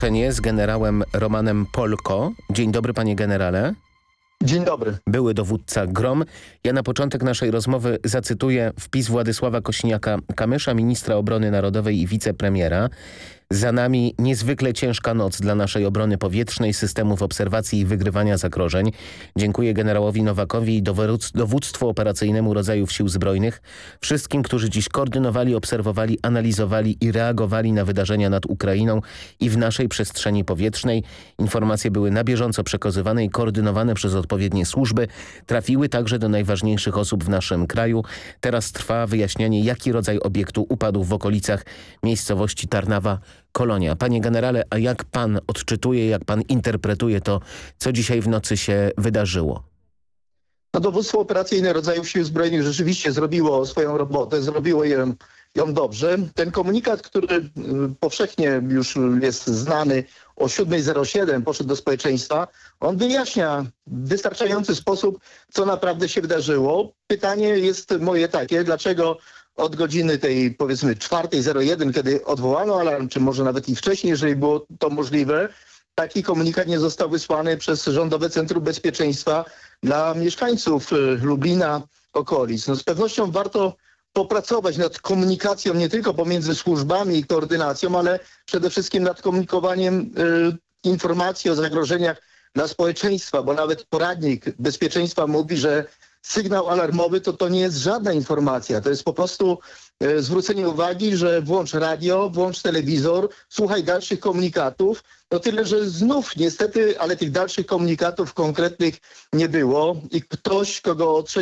Z generałem Romanem Polko. Dzień dobry, panie generale. Dzień dobry. Były dowódca GROM. Ja na początek naszej rozmowy zacytuję wpis Władysława Kosiniaka-Kamysza, ministra obrony narodowej i wicepremiera. Za nami niezwykle ciężka noc dla naszej obrony powietrznej, systemów obserwacji i wygrywania zagrożeń. Dziękuję generałowi Nowakowi i dowództwu operacyjnemu rodzajów sił zbrojnych, wszystkim, którzy dziś koordynowali, obserwowali, analizowali i reagowali na wydarzenia nad Ukrainą i w naszej przestrzeni powietrznej. Informacje były na bieżąco przekazywane i koordynowane przez odpowiednie służby. Trafiły także do najważniejszych osób w naszym kraju. Teraz trwa wyjaśnianie, jaki rodzaj obiektu upadł w okolicach miejscowości Tarnawa, Kolonia. Panie generale, a jak pan odczytuje, jak pan interpretuje to, co dzisiaj w nocy się wydarzyło? No, dowództwo operacyjne rodzajów sił zbrojnych rzeczywiście zrobiło swoją robotę, zrobiło ją dobrze. Ten komunikat, który powszechnie już jest znany, o 7:07 poszedł do społeczeństwa, on wyjaśnia w wystarczający sposób, co naprawdę się wydarzyło. Pytanie jest moje takie, dlaczego od godziny tej, powiedzmy, 4:01, kiedy odwołano alarm, czy może nawet i wcześniej, jeżeli było to możliwe, taki komunikat nie został wysłany przez Rządowe Centrum Bezpieczeństwa dla mieszkańców Lublina, okolic. No, z pewnością warto popracować nad komunikacją nie tylko pomiędzy służbami i koordynacją, ale przede wszystkim nad komunikowaniem informacji o zagrożeniach dla społeczeństwa, bo nawet poradnik bezpieczeństwa mówi, że sygnał alarmowy to nie jest żadna informacja. To jest po prostu zwrócenie uwagi, że włącz radio, włącz telewizor, słuchaj dalszych komunikatów. No tyle, że znów niestety, ale tych dalszych komunikatów konkretnych nie było i ktoś, kogo o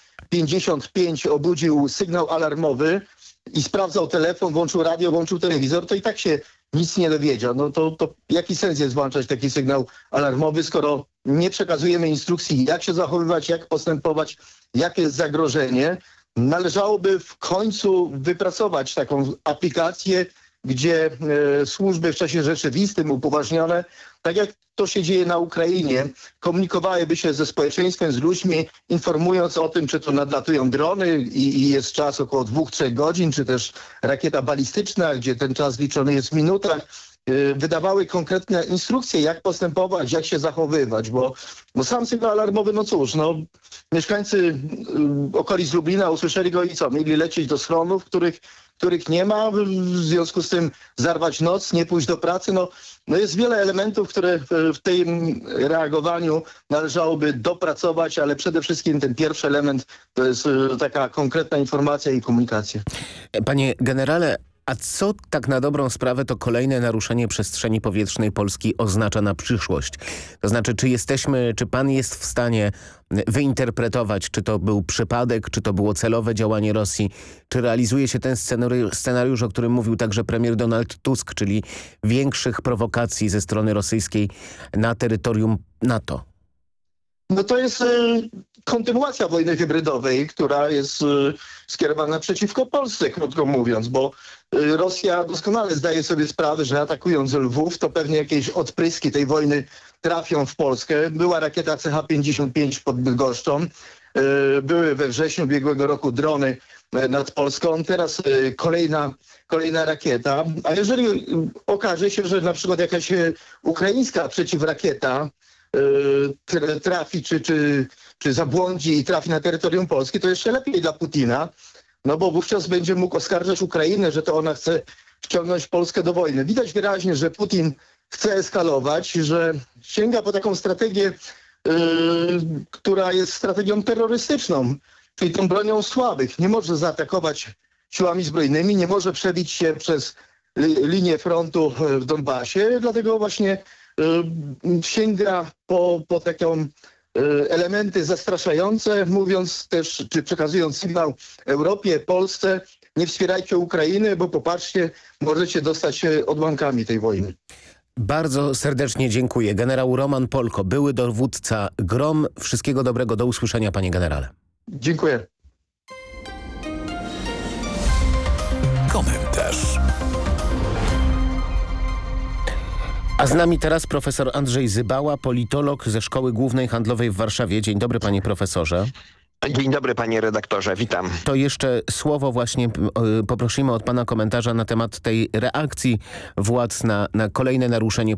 3:55 obudził sygnał alarmowy i sprawdzał telefon, włączył radio, włączył telewizor, to i tak się nic nie dowiedział. No to jaki sens jest włączać taki sygnał alarmowy, skoro nie przekazujemy instrukcji, jak się zachowywać, jak postępować, jakie jest zagrożenie. Należałoby w końcu wypracować taką aplikację, gdzie służby w czasie rzeczywistym, upoważnione, tak jak to się dzieje na Ukrainie, komunikowałyby się ze społeczeństwem, z ludźmi, informując o tym, czy to nadlatują drony i jest czas około 2-3 godzin, czy też rakieta balistyczna, gdzie ten czas liczony jest w minutach. Wydawały konkretne instrukcje, jak postępować, jak się zachowywać, bo sam sygnał alarmowy, no cóż, mieszkańcy okolic Lublina usłyszeli go i co? Mieli lecieć do schronów, których nie ma, w związku z tym zarwać noc, nie pójść do pracy. No jest wiele elementów, które w tym reagowaniu należałoby dopracować, ale przede wszystkim ten pierwszy element to jest taka konkretna informacja i komunikacja. Panie generale, a co tak na dobrą sprawę to kolejne naruszenie przestrzeni powietrznej Polski oznacza na przyszłość? To znaczy, czy pan jest w stanie wyinterpretować, czy to był przypadek, czy to było celowe działanie Rosji, czy realizuje się ten scenariusz, o którym mówił także premier Donald Tusk, czyli większych prowokacji ze strony rosyjskiej na terytorium NATO? No to jest kontynuacja wojny hybrydowej, która jest skierowana przeciwko Polsce, krótko mówiąc, bo Rosja doskonale zdaje sobie sprawę, że atakując Lwów, to pewnie jakieś odpryski tej wojny trafią w Polskę. Była rakieta CH-55 pod Bydgoszczą, były we wrześniu ubiegłego roku drony nad Polską, teraz kolejna rakieta. A jeżeli okaże się, że na przykład jakaś ukraińska przeciwrakieta trafi, czy zabłądzi i trafi na terytorium Polski, to jeszcze lepiej dla Putina, no bo wówczas będzie mógł oskarżać Ukrainę, że to ona chce wciągnąć Polskę do wojny. Widać wyraźnie, że Putin chce eskalować, że sięga po taką strategię, która jest strategią terrorystyczną, czyli tą bronią słabych. Nie może zaatakować siłami zbrojnymi, nie może przebić się przez linię frontu w Donbasie, dlatego właśnie sięga po taką elementy zastraszające, mówiąc też, czy przekazując sygnał Europie, Polsce, nie wspierajcie Ukrainy, bo popatrzcie, możecie dostać się odłamkami tej wojny. Bardzo serdecznie dziękuję. Generał Roman Polko, były dowódca GROM. Wszystkiego dobrego, do usłyszenia, panie generale. Dziękuję. Komentarz. A z nami teraz profesor Andrzej Zybała, politolog ze Szkoły Głównej Handlowej w Warszawie. Dzień dobry, panie profesorze. Dzień dobry, panie redaktorze, witam. To jeszcze słowo właśnie poprosimy od pana komentarza na temat tej reakcji władz na kolejne naruszenie